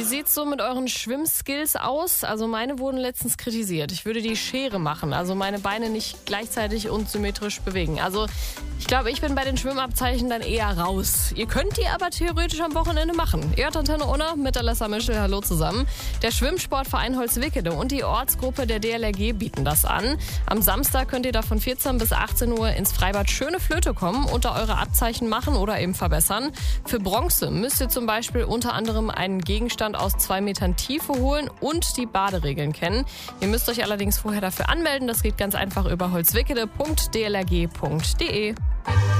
sieht's so mit euren Schwimmskills aus? Also meine wurden letztens kritisiert. Ich würde die Schere machen, also meine Beine nicht gleichzeitig und symmetrisch bewegen. Also ich glaube, ich bin bei den Schwimmabzeichen dann eher raus. Ihr könnt die aber theoretisch am Wochenende machen. Ihr hört Antenne Unna mit Alessa Mischel. Hallo zusammen. Der Schwimmsportverein Holzwickede und die Ortsgruppe der DLRG bieten das an. Am Samstag könnt ihr da von 14 bis 18 Uhr ins Freibad Schöne Flöte kommen und da eure Abzeichen machen oder eben verbessern. Für Bronze müsst ihr zum Beispiel unter anderem einen Gegenstand aus 2 Metern Tiefe holen und die Baderegeln kennen. Ihr müsst euch allerdings vorher dafür anmelden. Das geht ganz einfach über holzwickede.dlrg.de.